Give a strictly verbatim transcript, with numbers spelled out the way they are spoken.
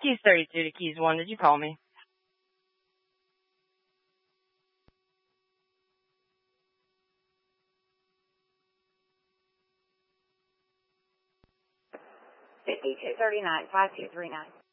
Keys thirty-two to Keys one. Did you call me? fifty-two thirty-nine, five two three nine.